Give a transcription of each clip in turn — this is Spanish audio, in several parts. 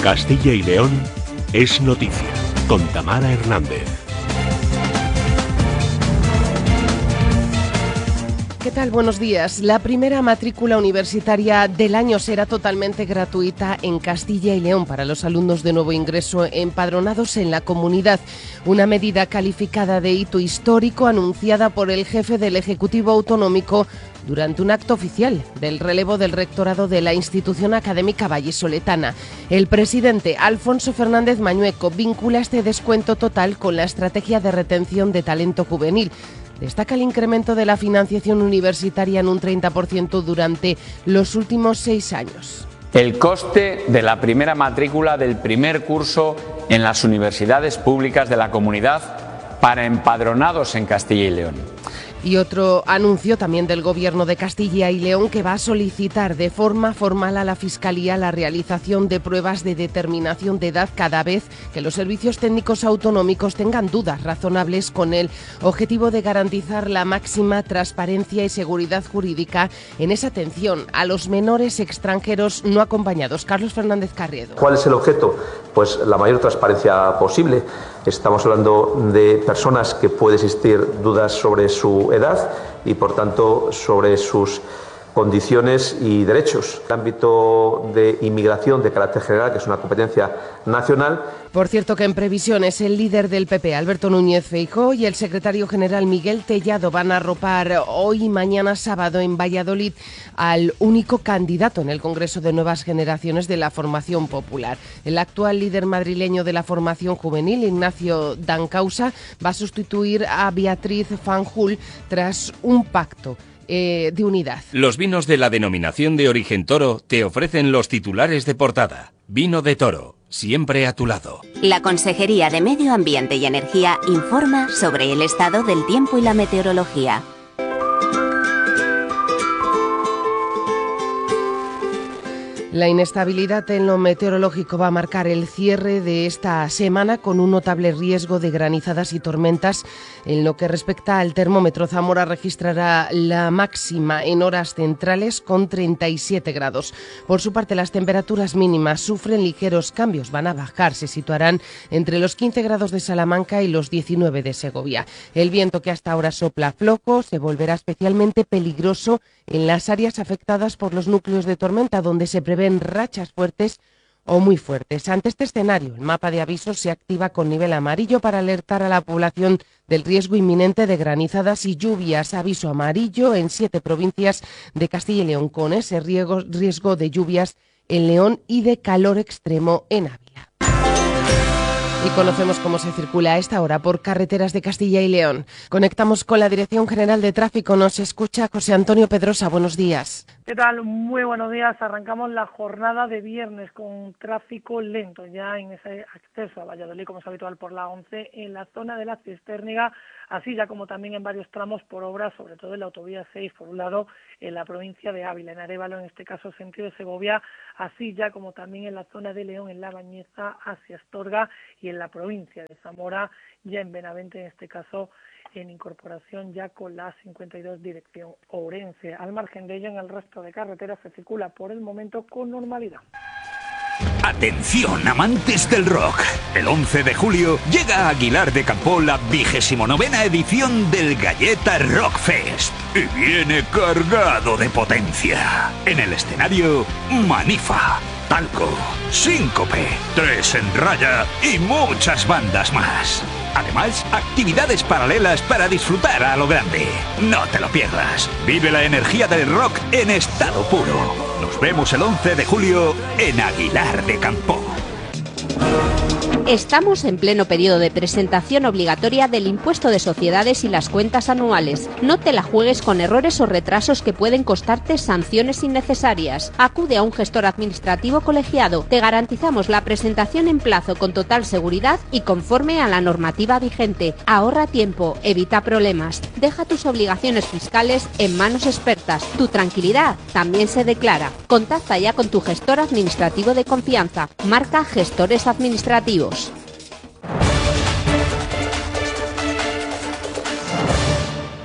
Castilla y León es noticia, con Tamara Hernández. ¿Qué tal? Buenos días. La primera matrícula universitaria del año será totalmente gratuita en Castilla y León para los alumnos de nuevo ingreso empadronados en la comunidad. Una medida calificada de hito histórico anunciada por el jefe del Ejecutivo Autonómico durante un acto oficial del relevo del rectorado de la institución académica vallisoletana. El presidente Alfonso Fernández Mañueco vincula este descuento total con la estrategia de retención de talento juvenil. Destaca el incremento de la financiación universitaria en un 30% durante los últimos 6 años. El coste de la primera matrícula del primer curso en las universidades públicas de la comunidad para empadronados en Castilla y León. Y otro anuncio también del Gobierno de Castilla y León, que va a solicitar de forma formal a la Fiscalía la realización de pruebas de determinación de edad cada vez que los servicios técnicos autonómicos tengan dudas razonables, con el objetivo de garantizar la máxima transparencia y seguridad jurídica en esa atención a los menores extranjeros no acompañados. Carlos Fernández Carriedo. ¿Cuál es el objeto? Pues la mayor transparencia posible. Estamos hablando de personas que puede existir dudas sobre su edad y, por tanto, sobre sus condiciones y derechos. El ámbito de inmigración de carácter general, que es una competencia nacional. Por cierto, que en previsiones el líder del PP, Alberto Núñez Feijóo, y el secretario general Miguel Tellado van a arropar hoy y mañana sábado en Valladolid al único candidato en el Congreso de Nuevas Generaciones de la Formación Popular. El actual líder madrileño de la formación juvenil, Ignacio Dancausa, va a sustituir a Beatriz Fanjul tras un pacto de unidad. Los vinos de la denominación de origen Toro te ofrecen los titulares de portada. Vino de Toro, siempre a tu lado. La Consejería de Medio Ambiente y Energía informa sobre el estado del tiempo y la meteorología. La inestabilidad en lo meteorológico va a marcar el cierre de esta semana, con un notable riesgo de granizadas y tormentas. En lo que respecta al termómetro, Zamora registrará la máxima en horas centrales con 37 grados. Por su parte, las temperaturas mínimas sufren ligeros cambios. Van a bajar, se situarán entre los 15 grados de Salamanca y los 19 de Segovia. El viento, que hasta ahora sopla flojo, se volverá especialmente peligroso en las áreas afectadas por los núcleos de tormenta, donde se prevén rachas fuertes o muy fuertes. Ante este escenario, el mapa de avisos se activa con nivel amarillo para alertar a la población del riesgo inminente de granizadas y lluvias. Aviso amarillo en 7 provincias de Castilla y León, con ese riesgo de lluvias en León y de calor extremo en Ávila. Y conocemos cómo se circula a esta hora por carreteras de Castilla y León. Conectamos con la Dirección General de Tráfico. Nos escucha José Antonio Pedrosa. Buenos días. ¿Qué tal? Muy buenos días. Arrancamos la jornada de viernes con tráfico lento ya en ese acceso a Valladolid, como es habitual, por la 11, en la zona de la Cisterniga, así ya como también en varios tramos por obras, sobre todo en la autovía 6, por un lado en la provincia de Ávila, en Arévalo, en este caso sentido de Segovia, así ya como también en la zona de León, en La Bañeza, hacia Astorga, y en la provincia de Zamora, ya en Benavente, en este caso en incorporación ya con la 52 dirección Ourense. Al margen de ello, en el resto de carreteras se circula por el momento con normalidad. Atención, amantes del rock. El 11 de julio llega a Aguilar de Campoo la 29ª edición del Galleta Rock Fest. Y viene cargado de potencia. En el escenario, Manifa, Talco, Síncope, Tres en Raya y muchas bandas más. Además, actividades paralelas para disfrutar a lo grande. No te lo pierdas. Vive la energía del rock en estado puro. Nos vemos el 11 de julio en Aguilar de Campoo. Estamos en pleno periodo de presentación obligatoria del impuesto de sociedades y las cuentas anuales. No te la juegues con errores o retrasos que pueden costarte sanciones innecesarias. Acude a un gestor administrativo colegiado. Te garantizamos la presentación en plazo con total seguridad y conforme a la normativa vigente. Ahorra tiempo, evita problemas. Deja tus obligaciones fiscales en manos expertas. Tu tranquilidad también se declara. Contacta ya con tu gestor administrativo de confianza. Marca Gestores Administrativos.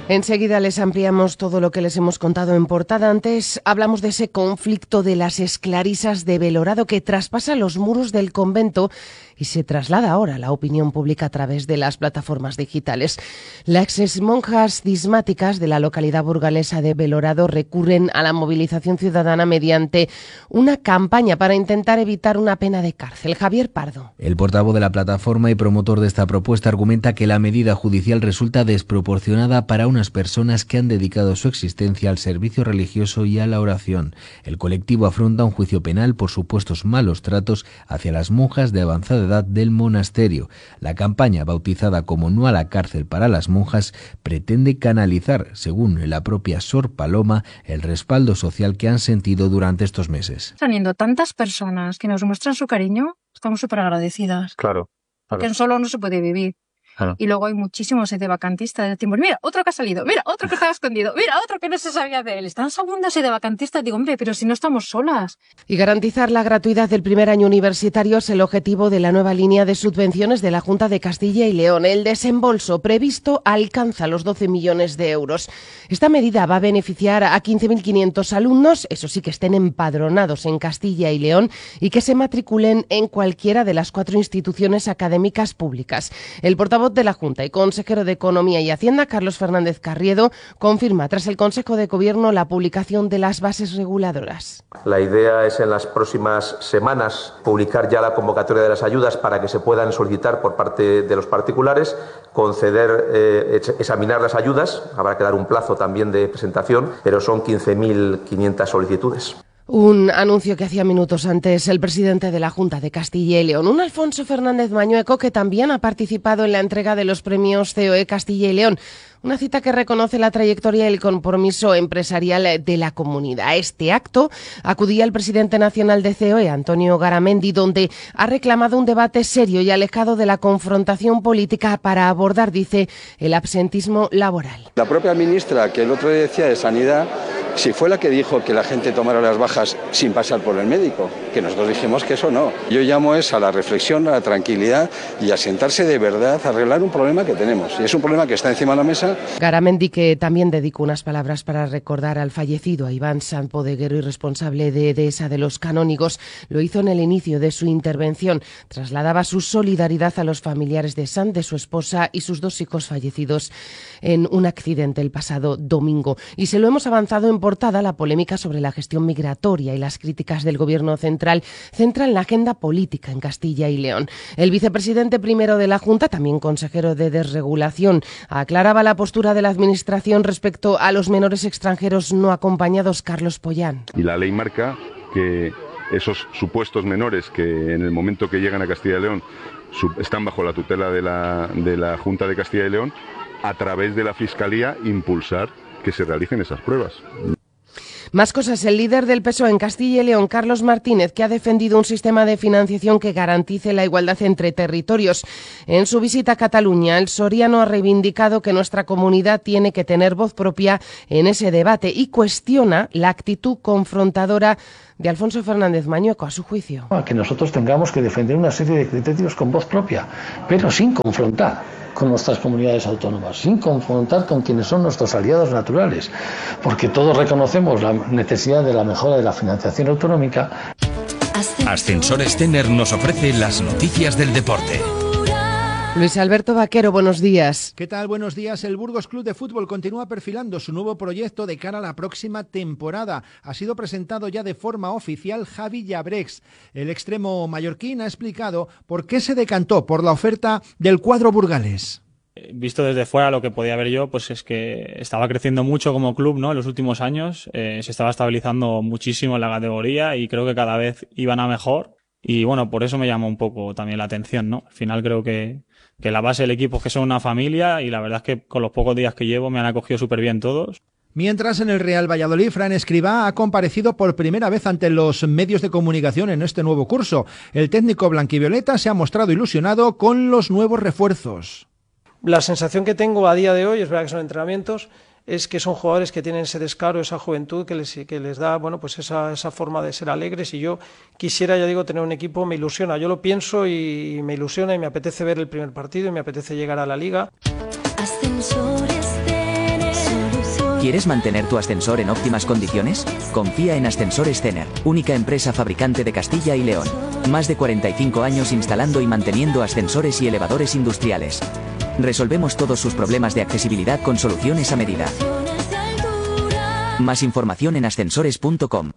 Enseguida les ampliamos todo lo que les hemos contado en portada. Antes hablamos de ese conflicto de las esclarisas de Belorado que traspasa los muros del convento y se traslada ahora a la opinión pública a través de las plataformas digitales. Las exmonjas cismáticas de la localidad burgalesa de Belorado recurren a la movilización ciudadana mediante una campaña para intentar evitar una pena de cárcel. Javier Pardo. El portavoz de la plataforma y promotor de esta propuesta argumenta que la medida judicial resulta desproporcionada para unas personas que han dedicado su existencia al servicio religioso y a la oración. El colectivo afronta un juicio penal por supuestos malos tratos hacia las monjas de avanzada edad del monasterio. La campaña, bautizada como No a la cárcel para las monjas, pretende canalizar, según la propia Sor Paloma, el respaldo social que han sentido durante estos meses. Teniendo tantas personas que nos muestran su cariño, estamos súper agradecidas. Claro. Que en solo no se puede vivir. Claro. Y luego hay muchísimos sedevacantistas. Decimos, mira, otro que ha salido, mira, otro que estaba escondido, mira, otro que no se sabía de él. Están saliendo sedevacantistas. Digo, hombre, pero si no estamos solas. Y garantizar la gratuidad del primer año universitario es el objetivo de la nueva línea de subvenciones de la Junta de Castilla y León. El desembolso previsto alcanza los 12 millones de euros. Esta medida va a beneficiar a 15.500 alumnos, eso sí, que estén empadronados en Castilla y León y que se matriculen en cualquiera de las 4 instituciones académicas públicas. El portavoz de la Junta y consejero de Economía y Hacienda, Carlos Fernández Carriedo, confirma tras el Consejo de Gobierno la publicación de las bases reguladoras. La idea es en las próximas semanas publicar ya la convocatoria de las ayudas para que se puedan solicitar por parte de los particulares, conceder, examinar las ayudas, habrá que dar un plazo también de presentación, pero son 15.500 solicitudes. Un anuncio que hacía minutos antes el presidente de la Junta de Castilla y León, un Alfonso Fernández Mañueco, que también ha participado en la entrega de los premios COE Castilla y León. Una cita que reconoce la trayectoria y el compromiso empresarial de la comunidad. A este acto acudía el presidente nacional de COE, Antonio Garamendi, donde ha reclamado un debate serio y alejado de la confrontación política para abordar, dice, el absentismo laboral. La propia ministra, que el otro día decía de Sanidad, si fue la que dijo que la gente tomara las bajas sin pasar por el médico, que nosotros dijimos que eso no. Yo llamo a la reflexión, a la tranquilidad y a sentarse de verdad a arreglar un problema que tenemos. Y es un problema que está encima de la mesa. Garamendi, que también dedicó unas palabras para recordar al fallecido, a Iván Sampodeguero, y responsable de Dehesa de los Canónigos, lo hizo en el inicio de su intervención. Trasladaba su solidaridad a los familiares de San, de su esposa y sus 2 hijos fallecidos en un accidente el pasado domingo. Y se lo hemos avanzado en portada, la polémica sobre la gestión migratoria y las críticas del Gobierno central centran la agenda política en Castilla y León. El vicepresidente primero de la Junta, también consejero de Desregulación, aclaraba la postura de la Administración respecto a los menores extranjeros no acompañados. Carlos Pollán. Y la ley marca que esos supuestos menores que en el momento que llegan a Castilla y León están bajo la tutela de la Junta de Castilla y León, a través de la Fiscalía impulsar que se realicen esas pruebas. Más cosas. El líder del PSOE en Castilla y León, Carlos Martínez, que ha defendido un sistema de financiación que garantice la igualdad entre territorios. En su visita a Cataluña, el soriano ha reivindicado que nuestra comunidad tiene que tener voz propia en ese debate y cuestiona la actitud confrontadora de Alfonso Fernández Mañueco, a su juicio. A que nosotros tengamos que defender una serie de criterios con voz propia, pero sin confrontar con nuestras comunidades autónomas, sin confrontar con quienes son nuestros aliados naturales, porque todos reconocemos la necesidad de la mejora de la financiación autonómica. Ascensores Tener nos ofrece las noticias del deporte. Luis Alberto Vaquero, buenos días. ¿Qué tal? Buenos días. El Burgos Club de Fútbol continúa perfilando su nuevo proyecto de cara a la próxima temporada. Ha sido presentado ya de forma oficial Javi Llabrex. El extremo mallorquín ha explicado por qué se decantó por la oferta del cuadro burgalés. Visto desde fuera lo que podía ver yo, pues es que estaba creciendo mucho como club, ¿no? En los últimos años se estaba estabilizando muchísimo en la categoría y creo que cada vez iban a mejor. Y bueno, por eso me llamó un poco también la atención, ¿no? Al final creo que la base del equipo es que son una familia y la verdad es que con los pocos días que llevo me han acogido súper bien todos. Mientras, en el Real Valladolid, Fran Escribá ha comparecido por primera vez ante los medios de comunicación en este nuevo curso. El técnico blanquivioleta se ha mostrado ilusionado con los nuevos refuerzos. La sensación que tengo a día de hoy, es verdad que son entrenamientos, es que son jugadores que tienen ese descaro, esa juventud que les da, bueno, pues esa forma de ser alegres. Y yo quisiera, ya digo, tener un equipo, me ilusiona. Yo lo pienso y me ilusiona y me apetece ver el primer partido y me apetece llegar a la Liga. ¿Quieres mantener tu ascensor en óptimas condiciones? Confía en Ascensores Cener, única empresa fabricante de Castilla y León. Más de 45 años instalando y manteniendo ascensores y elevadores industriales. Resolvemos todos sus problemas de accesibilidad con soluciones a medida. Más información en ascensores.com.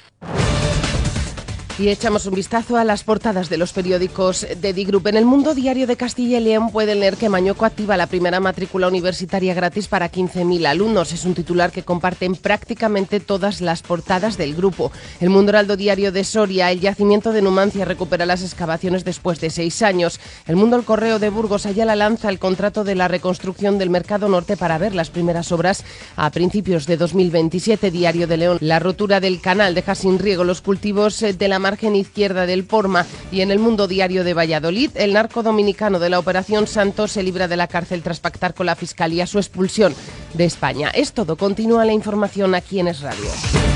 Y echamos un vistazo a las portadas de los periódicos de Digroup. En El Mundo Diario de Castilla y León pueden leer que Mañoco activa la primera matrícula universitaria gratis para 15.000 alumnos. Es un titular que comparten prácticamente todas las portadas del grupo. El Mundo Heraldo Diario de Soria, el yacimiento de Numancia recupera las excavaciones después de 6 años. El Mundo El Correo de Burgos, Ayala lanza el contrato de la reconstrucción del Mercado Norte para ver las primeras obras a principios de 2027. Diario de León, la rotura del canal deja sin riego los cultivos de la margen izquierda del Porma. Y en El Mundo Diario de Valladolid, el narco dominicano de la Operación Santos se libra de la cárcel tras pactar con la Fiscalía su expulsión de España. Es todo. Continúa la información aquí en Es Radio.